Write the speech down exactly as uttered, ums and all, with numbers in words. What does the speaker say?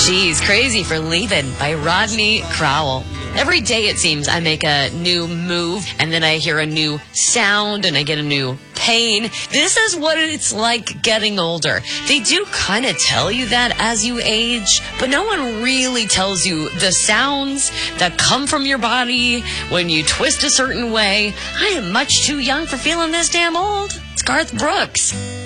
She's Crazy for Leaving by Rodney Crowell. Every day, it seems, I make a new move, and then I hear a new sound, and I get a new pain. This is what it's like getting older. They do kind of tell you that as you age, but no one really tells you the sounds that come from your body when you twist a certain way. I am much too young for feeling this damn old. It's Garth Brooks.